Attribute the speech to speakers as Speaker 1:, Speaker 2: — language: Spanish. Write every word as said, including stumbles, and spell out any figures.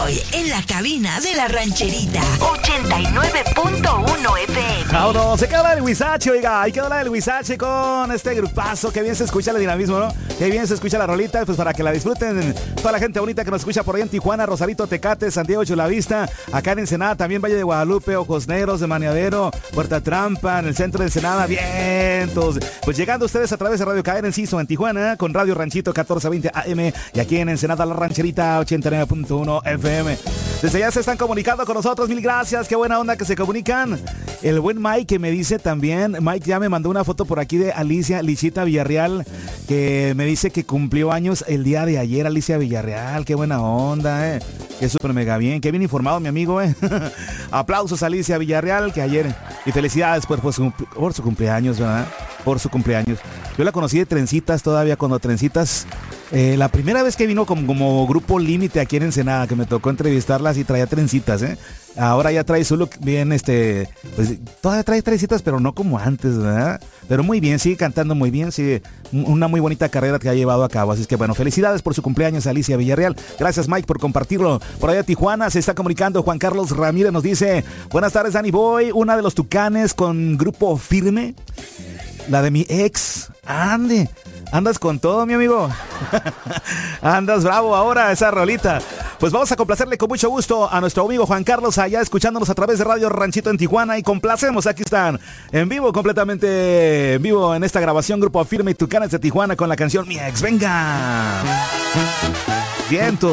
Speaker 1: Boy en la cabina de la rancherita. ochenta y nueve punto uno F M.
Speaker 2: Vámonos, se queda la del Huizache, oiga. Hay que hablar del Huizache con este grupazo. Que bien se escucha el dinamismo, ¿no? Que bien se escucha la rolita. Pues para que la disfruten toda la gente bonita que nos escucha por ahí en Tijuana, Rosarito, Tecate, Santiago, Chulavista. Acá en Ensenada, también Valle de Guadalupe, Ojos Negros, de Maniadero, Puerta Trampa, en el centro de Ensenada. Vientos. Pues llegando ustedes a través de Radio Caer Enciso en Tijuana, con Radio Ranchito catorce veinte A M. Y aquí en Ensenada, la rancherita ochenta y nueve punto uno F M. Desde ya se están comunicando con nosotros. Mil gracias. Qué buena onda que se comunican. El buen Mike que me dice también. Mike ya me mandó una foto por aquí de Alicia Lichita Villarreal, que me dice que cumplió años el día de ayer. Alicia Villarreal. Qué buena onda, eh. Qué súper mega bien. Qué bien informado, mi amigo, eh. Aplausos a Alicia Villarreal, que ayer. Y felicidades por, por, su, por su cumpleaños, ¿verdad? Por su cumpleaños. Yo la conocí de Trencitas todavía, cuando Trencitas... Eh, la primera vez que vino como, como grupo límite aquí en Ensenada, que me tocó entrevistarlas y traía trencitas, ¿eh? Ahora ya trae su look bien, este... Pues todavía trae trencitas, pero no como antes, ¿verdad? Pero muy bien, sigue cantando muy bien, sigue una muy bonita carrera que ha llevado a cabo. Así es que bueno, felicidades por su cumpleaños, Alicia Villarreal. Gracias, Mike, por compartirlo. Por allá Tijuana se está comunicando Juan Carlos Ramírez, nos dice: buenas tardes, Danny Boy, una de los Tucanes con Grupo Firme. La de mi ex. Ande, andas con todo, mi amigo. Andas bravo ahora, esa rolita. Pues vamos a complacerle con mucho gusto a nuestro amigo Juan Carlos, allá escuchándonos a través de Radio Ranchito en Tijuana. Y complacemos, aquí están, en vivo, completamente en vivo, en esta grabación, Grupo Firme y Tucanes de Tijuana, con la canción Mi Ex. Venga. Vientos.